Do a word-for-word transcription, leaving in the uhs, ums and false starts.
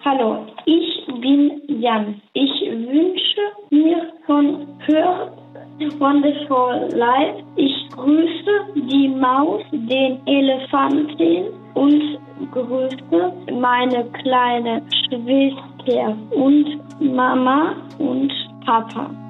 Hallo, ich bin Jan. Ich wünsche mir von Her Wonderful Life. Ich grüße die Maus, den Elefanten und grüße meine kleine Schwester und Mama und Papa.